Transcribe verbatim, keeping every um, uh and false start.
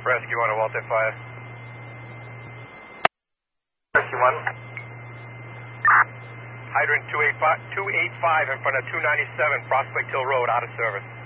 Rescue one to Walter Fire. Rescue one. Hydrant two eighty-five in front of two ninety-seven Prospect Hill Road, out of service.